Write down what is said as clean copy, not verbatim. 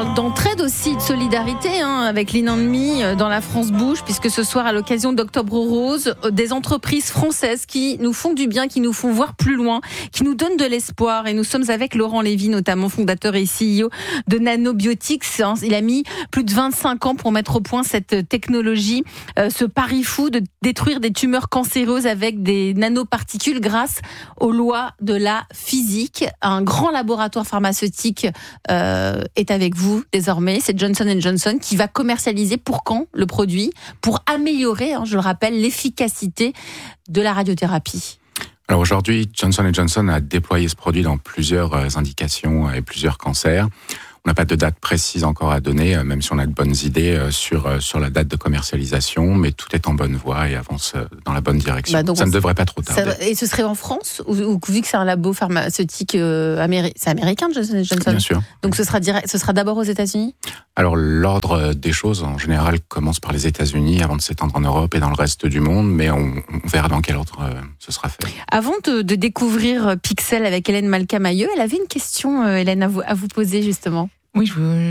parle d'entraide aussi, de solidarité avec Lean & Me dans la France bouge, puisque ce soir, à l'occasion d'Octobre Rose, des entreprises françaises qui nous font du bien, qui nous font voir plus loin, qui nous donnent de l'espoir. Et nous sommes avec Laurent Lévy, notamment fondateur et CEO de Nanobiotics. Il a mis plus de 25 ans pour mettre au point cette technologie, ce pari fou de détruire des tumeurs cancéreuses avec des nanoparticules grâce aux lois de la physique. Un grand laboratoire pharmaceutique est avec vous désormais. C'est Johnson & Johnson qui va commercialiser pour quand le produit, pour améliorer, je le rappelle, l'efficacité de la radiothérapie. Alors aujourd'hui, Johnson & Johnson a déployé ce produit dans plusieurs indications et plusieurs cancers. On n'a pas de date précise encore à donner, même si on a de bonnes idées sur la date de commercialisation, mais tout est en bonne voie et avance dans la bonne direction. Donc ça ne devrait pas trop tarder. Et ce serait en France, ou vu que c'est un labo pharmaceutique c'est américain, Johnson & Johnson? Bien sûr. Donc ce sera d'abord aux États-Unis? Alors l'ordre des choses, en général, commence par les États-Unis avant de s'étendre en Europe et dans le reste du monde, mais on verra dans quel ordre ce sera fait. Avant de découvrir Pixel avec Hélène Malka-Mailleux, elle avait une question, Hélène, à vous poser justement. Oui,